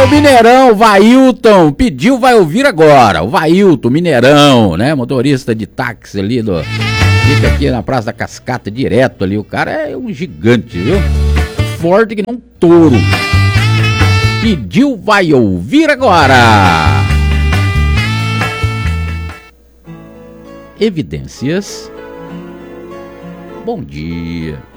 Mineirão, Vailton, pediu, vai ouvir agora. O Vailton, Mineirão, né? Motorista de táxi ali do... Fica aqui na Praça da Cascata, direto ali. O cara é um gigante, viu? Forte que nem um touro. Pediu, vai ouvir agora. Evidências. Bom dia.